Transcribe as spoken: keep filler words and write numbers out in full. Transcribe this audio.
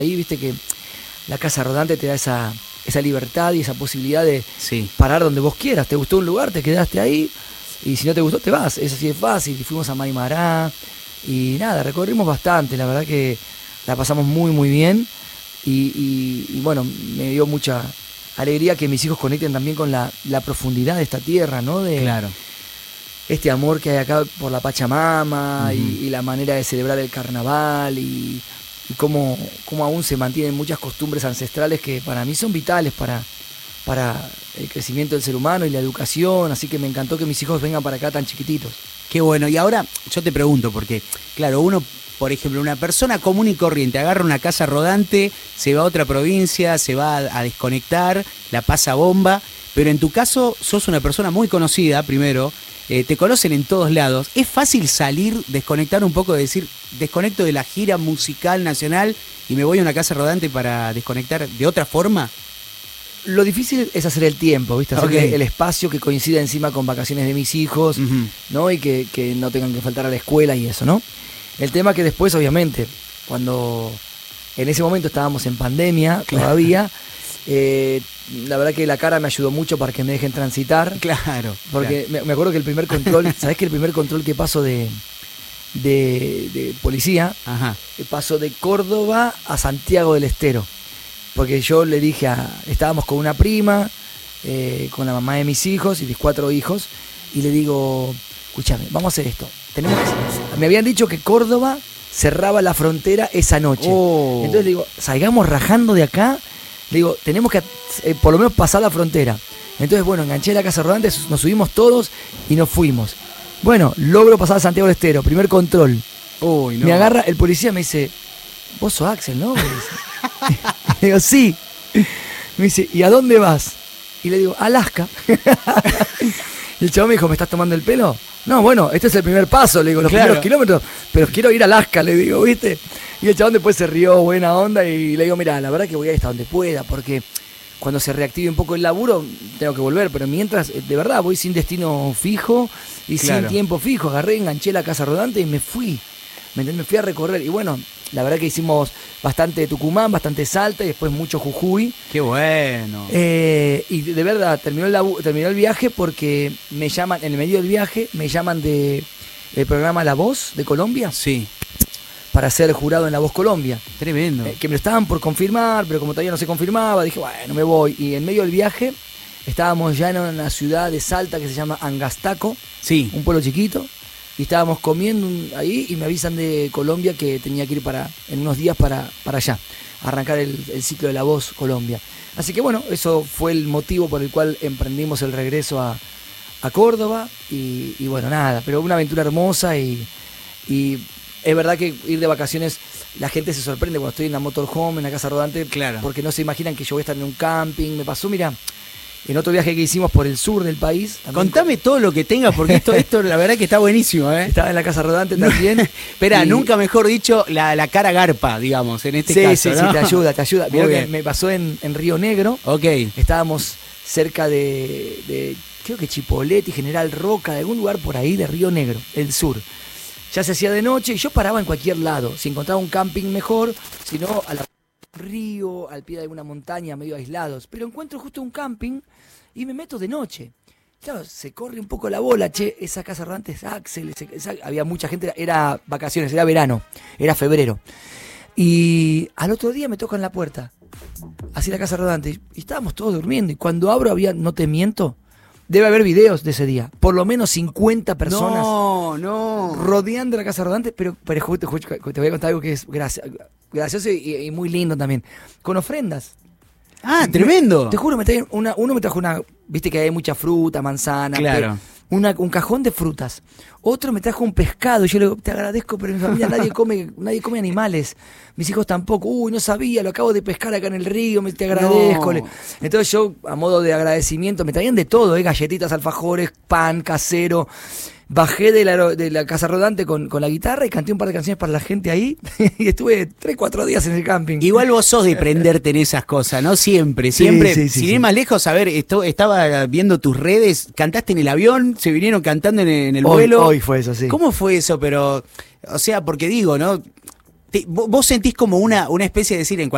Ahí viste que la casa rodante te da esa, esa libertad y esa posibilidad de sí. parar donde vos quieras. Te gustó un lugar, te quedaste ahí, y si no te gustó, te vas. Es así de fácil. Y fuimos a Maimará, y nada, recorrimos bastante. La verdad que la pasamos muy, muy bien. Y, y, y bueno, me dio mucha alegría que mis hijos conecten también con la, la profundidad de esta tierra, ¿no? De Claro. este amor que hay acá por la Pachamama, Uh-huh. y, y la manera de celebrar el carnaval, y, y cómo, cómo aún se mantienen muchas costumbres ancestrales que para mí son vitales para, para el crecimiento del ser humano y la educación. Así que me encantó que mis hijos vengan para acá tan chiquititos. Qué bueno. Y ahora yo te pregunto, porque claro, uno, por ejemplo, una persona común y corriente agarra una casa rodante, se va a otra provincia, se va a, a desconectar, la pasa bomba, pero en tu caso sos una persona muy conocida, primero, eh, te conocen en todos lados. ¿Es fácil salir, desconectar un poco, de decir, desconecto de la gira musical nacional y me voy a una casa rodante para desconectar de otra forma? Lo difícil es hacer el tiempo, ¿viste? Hacer Okay. el espacio que coincida encima con vacaciones de mis hijos, Uh-huh. ¿no? Y que, que no tengan que faltar a la escuela y eso, ¿no? El tema que después, obviamente, cuando en ese momento estábamos en pandemia, Claro. todavía, eh, la verdad que la cara me ayudó mucho para que me dejen transitar. Claro. Porque claro. me, me acuerdo que el primer control, ¿sabés que el primer control que paso de, de, de policía, Ajá. pasó de Córdoba a Santiago del Estero? Porque yo le dije a, estábamos con una prima, eh, con la mamá de mis hijos y mis cuatro hijos, y le digo, escúchame, vamos a hacer esto. Tenemos que, me habían dicho que Córdoba cerraba la frontera esa noche. Oh. Entonces le digo, salgamos rajando de acá. Le digo, tenemos que eh, por lo menos pasar la frontera. Entonces, bueno, enganché la casa rodante, nos subimos todos y nos fuimos. Bueno, logro pasar a Santiago del Estero, primer control. Uy, no. Me agarra, el policía me dice, vos sos Axel, ¿no? Me dice. Le digo, sí. Me dice, ¿y a dónde vas? Y le digo, Alaska. Y el chabón me dijo, ¿me estás tomando el pelo? No, bueno, este es el primer paso, le digo, los Claro. primeros kilómetros, pero quiero ir a Alaska, le digo, ¿viste? Y el chabón después se rió, buena onda, y le digo, mira, la verdad que voy a ir hasta donde pueda, porque cuando se reactive un poco el laburo, tengo que volver, pero mientras, de verdad, voy sin destino fijo y Claro. sin tiempo fijo. Agarré, enganché la casa rodante y me fui. ¿Me entendés? Me fui a recorrer. Y bueno, la verdad que hicimos bastante Tucumán, bastante Salta y después mucho Jujuy. Qué bueno. Eh, y de verdad, terminó el, labu- terminó el viaje porque me llaman, en el medio del viaje, me llaman de el programa La Voz de Colombia Sí. para ser jurado en La Voz Colombia. Tremendo. Eh, que me lo estaban por confirmar, pero como todavía no se confirmaba, dije, bueno, me voy. Y en medio del viaje estábamos ya en una ciudad de Salta que se llama Angastaco, Sí. un pueblo chiquito, y estábamos comiendo un- ahí y me avisan de Colombia que tenía que ir para en unos días para, para allá, a arrancar el, el ciclo de La Voz Colombia. Así que bueno, eso fue el motivo por el cual emprendimos el regreso a, a Córdoba y, y bueno, nada, pero una aventura hermosa y, y es verdad que ir de vacaciones, la gente se sorprende cuando estoy en la motorhome, en la casa rodante, Claro. porque no se imaginan que yo voy a estar en un camping. Me pasó, mira, en otro viaje que hicimos por el sur del país. también Contame todo lo que tengas, porque esto, esto la verdad que está buenísimo, ¿eh? estaba en la casa rodante también. Espera, y- nunca mejor dicho, la, la cara garpa, digamos, en este Sí, caso, sí, ¿no? sí, te ayuda, te ayuda. Muy Mirá que bien. me pasó en, en Río Negro. Ok. Estábamos cerca de, de, creo que Chipolete y General Roca, de algún lugar por ahí de Río Negro, el sur. Ya se hacía de noche y yo paraba en cualquier lado. Si encontraba un camping mejor, si no, a la río, al pie de alguna montaña, medio aislados. Pero encuentro justo un camping y me meto de noche. Claro, se corre un poco la bola, che, esa casa rodante es Axel, ese- esa- había mucha gente, era vacaciones, era verano, era febrero. Y al otro día me tocan la puerta, así la casa rodante, y estábamos todos durmiendo, y cuando abro había, no te miento, debe haber videos de ese día, por lo menos cincuenta personas No, no. rodeando la casa rodante, pero, pero justo- justo- te voy a contar algo que es gracia- gracioso y, y muy lindo también, con ofrendas. Ah, tremendo. Te juro, me traen una, uno me trajo una, viste que hay mucha fruta, manzana, Claro. pe- una, un cajón de frutas. Otro me trajo un pescado y yo le digo, te agradezco, pero en mi familia nadie come, nadie come animales. Mis hijos tampoco. Uy, no sabía, lo acabo de pescar acá en el río, me, te agradezco. No. Le- Entonces yo, a modo de agradecimiento, me traían de todo, ¿eh? Galletitas, alfajores, pan casero. Bajé de la, de la casa rodante con, con la guitarra y canté un par de canciones para la gente ahí. Y estuve tres, cuatro días en el camping. Igual vos sos de prenderte en esas cosas, ¿no? Siempre, Sí, siempre. sí, sí, Sin sí. ir más lejos, a ver, esto, estaba viendo tus redes, cantaste en el avión, se vinieron cantando en, en el Hoy- vuelo. hoy fue eso, sí. ¿Cómo fue eso? Pero, o sea, porque digo, ¿no? Te- vos vos sentís como una, una especie de decir, en cualquier